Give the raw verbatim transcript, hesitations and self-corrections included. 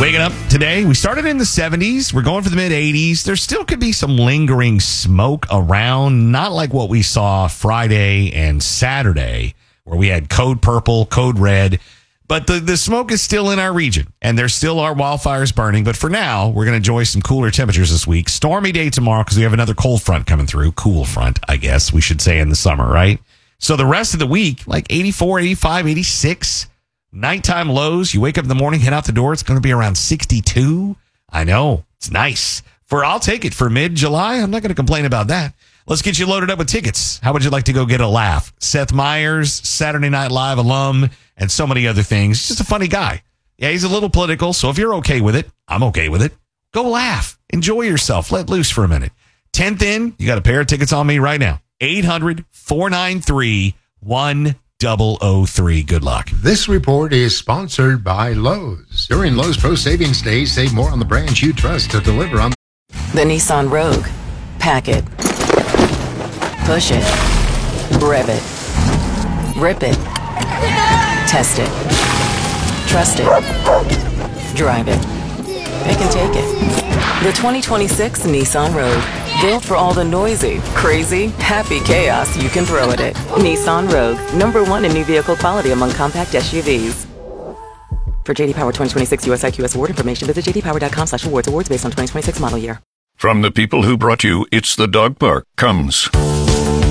Waking up today, we started in the seventies. We're going for the mid eighties. There still could be some lingering smoke around, not like what we saw Friday and Saturday, where we had code purple, code red. But the, the smoke is still in our region, and there still are wildfires burning. But for now, we're going to enjoy some cooler temperatures this week. Stormy day tomorrow because we have another cold front coming through. Cool front, I guess we should say in the summer, right? So the rest of the week, like eighty-four, eighty-five, eighty-six. Nighttime lows. You wake up in the morning, head out the door. It's going to be around sixty-two. I know. It's nice. For I'll take it for mid-July. I'm not going to complain about that. Let's get you loaded up with tickets. How would you like to go get a laugh? Seth Meyers, Saturday Night Live alum, and so many other things. He's just a funny guy. Yeah, he's a little political, so if you're okay with it, I'm okay with it. Go laugh. Enjoy yourself. Let loose for a minute. tenth in, you got a pair of tickets on me right now. eight hundred, four nine three, one oh oh three. Good luck. This report is sponsored by Lowe's. During Lowe's Pro Savings Days, save more on the brands you trust to deliver on the Nissan Rogue. Pack it. Push it. Rev it. Rip it. Test it. Trust it. Drive it. Pick and take it. The twenty twenty-six Nissan Rogue. Built for all the noisy, crazy, happy chaos you can throw at it. Nissan Rogue, number one in new vehicle quality among compact S U Vs. For J D Power twenty twenty-six U S I Q S award information, visit j d power dot com slash awards. Awards based on twenty twenty-six model year. From the people who brought you It's the Dog Park comes